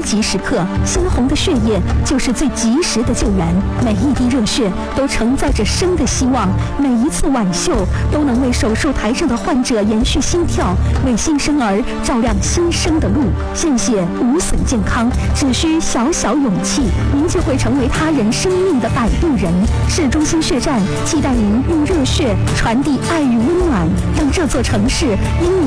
急时刻，鲜红的血液就是最及时的救援。每一滴热血都承载着生的希望，每一次挽袖都能为手术台上的患者延续心跳，为新生儿照亮新生的路。献血无损健康，只需小小勇气，您就会成为他人生命的摆渡人。市中心血站期待您用热血传递爱与温暖，让这座城市因你